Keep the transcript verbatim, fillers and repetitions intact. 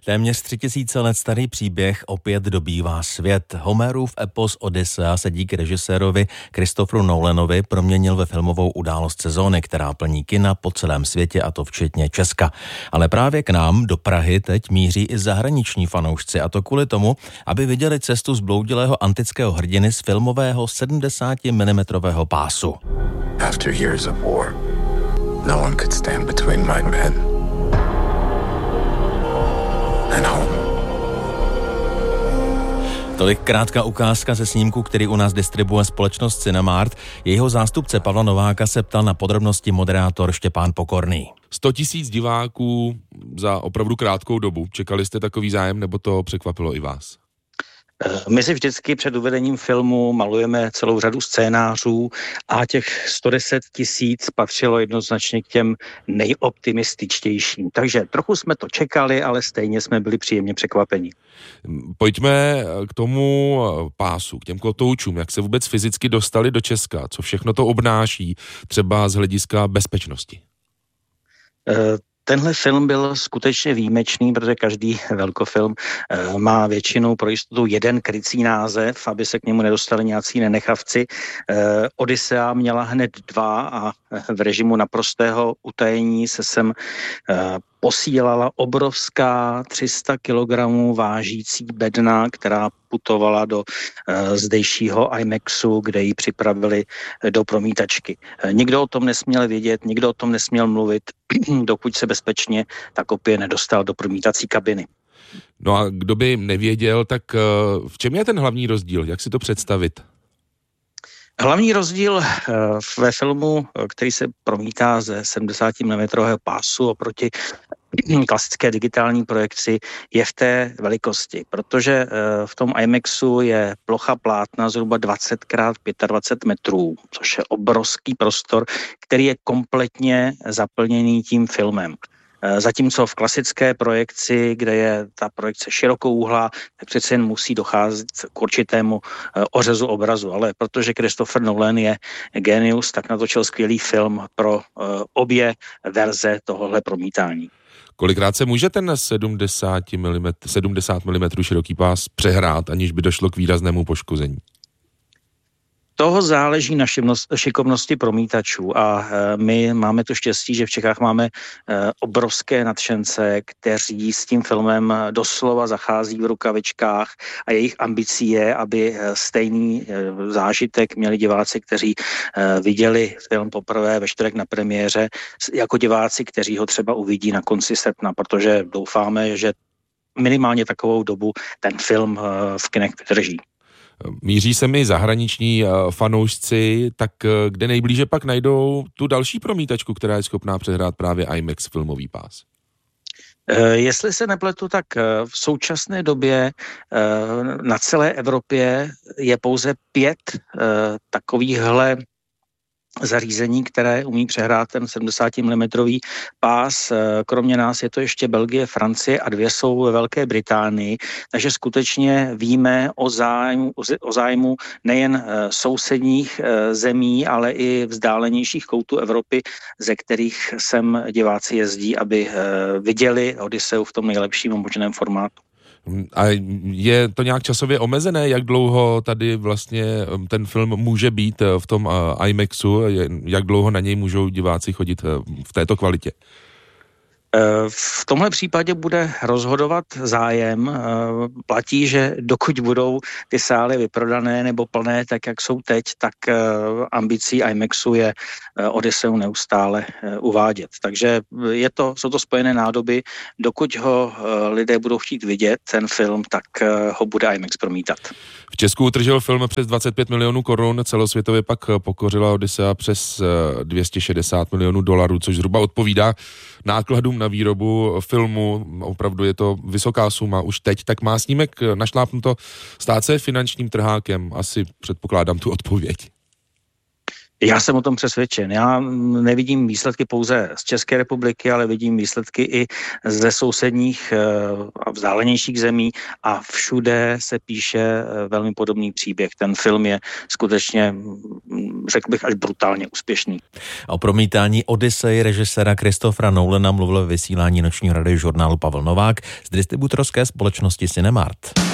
Téměř tři tisíce let starý příběh opět dobývá svět. Homerův epos Odyssea se díky režisérovi Christopheru Nolanovi proměnil ve filmovou událost sezóny, která plní kina po celém světě, a to včetně Česka. Ale právě k nám do Prahy teď míří i zahraniční fanoušci, a to kvůli tomu, aby viděli cestu zbloudilého antického hrdiny z filmového sedmdesátimilimetrového pásu. After years of war, no one could stand between my men. Tolik krátká ukázka ze snímku, který u nás distribuuje společnost Cinemart. Jejího zástupce Pavla Nováka se ptal na podrobnosti moderátor Štěpán Pokorný. sto tisíc diváků za opravdu krátkou dobu. Čekali jste takový zájem, nebo to překvapilo i vás? My si vždycky před uvedením filmu malujeme celou řadu scénářů a těch sto deset tisíc patřilo jednoznačně k těm nejoptimističtějším. Takže trochu jsme to čekali, ale stejně jsme byli příjemně překvapeni. Pojďme k tomu pásu, k těm kotoučům. Jak se vůbec fyzicky dostali do Česka? Co všechno to obnáší, třeba z hlediska bezpečnosti? Uh, Tenhle film byl skutečně výjimečný, protože každý velkofilm e, má většinou pro jistotu jeden krycí název, aby se k němu nedostali nějací nenechavci. E, Odyssea měla hned dva a v režimu naprostého utajení se sem e, posílala obrovská tři sta kilogramů vážící bedna, která putovala do e, zdejšího IMAXu, kde ji připravili e, do promítačky. E, nikdo o tom nesměl vědět, nikdo o tom nesměl mluvit, dokud se bezpečně tak opět nedostal do promítací kabiny. No a kdo by nevěděl, tak e, v čem je ten hlavní rozdíl? Jak si to představit? Hlavní rozdíl ve filmu, který se promítá ze sedmdesátimilimetrového pásu oproti klasické digitální projekci, je v té velikosti, protože v tom IMAXu je plocha plátna zhruba dvacet krát dvacet pět metrů, což je obrovský prostor, který je kompletně zaplněný tím filmem. Zatímco v klasické projekci, kde je ta projekce širokouhlá, tak přece jen musí docházet k určitému ořezu obrazu. Ale protože Christopher Nolan je genius, tak natočil skvělý film pro obě verze tohohle promítání. Kolikrát se může ten sedmdesát milimetrů široký pás přehrát, aniž by došlo k výraznému poškození? Toho záleží na šikovnosti promítačů a my máme to štěstí, že v Čechách máme obrovské nadšence, kteří s tím filmem doslova zachází v rukavičkách a jejich ambicí je, aby stejný zážitek měli diváci, kteří viděli film poprvé ve čtvrtek na premiéře, jako diváci, kteří ho třeba uvidí na konci srpna, protože doufáme, že minimálně takovou dobu ten film v kinech vydrží. Míří se mi zahraniční fanoušci, tak kde nejblíže pak najdou tu další promítačku, která je schopná přehrát právě IMAX filmový pás? Jestli se nepletu, tak v současné době na celé Evropě je pouze pět takovýchhle zařízení, které umí přehrát ten sedmdesátimilimetrový pás. Kromě nás je to ještě Belgie, Francie a dvě jsou ve Velké Británii, takže skutečně víme o zájmu, o zájmu nejen sousedních zemí, ale i vzdálenějších koutů Evropy, ze kterých sem diváci jezdí, aby viděli Odysseu v tom nejlepším možném formátu. A je to nějak časově omezené, jak dlouho tady vlastně ten film může být v tom IMAXu, jak dlouho na něj můžou diváci chodit v této kvalitě? V tomhle případě bude rozhodovat zájem. Platí, že dokud budou ty sály vyprodané nebo plné, tak jak jsou teď, tak ambicí IMAXu je Odysseu neustále uvádět. Takže je to, jsou to spojené nádoby. Dokud ho lidé budou chtít vidět, ten film, tak ho bude IMAX promítat. V Česku utržil film přes dvacet pět milionů korun, celosvětově pak pokořila Odyssea přes dvě stě šedesát milionů dolarů, což zhruba odpovídá nákladům na výrobu filmu. Opravdu je to vysoká suma už teď, tak má snímek našlápnuto stát se finančním trhákem? Asi předpokládám tu odpověď. Já jsem o tom přesvědčen. Já nevidím výsledky pouze z České republiky, ale vidím výsledky i ze sousedních a vzdálenějších zemí a všude se píše velmi podobný příběh. Ten film je skutečně, řekl bych, až brutálně úspěšný. O promítání Odyssey režiséra Christophera Nolana mluvil ve vysílání nočního radiožurnálu Pavel Novák z distributorské společnosti Cinemart.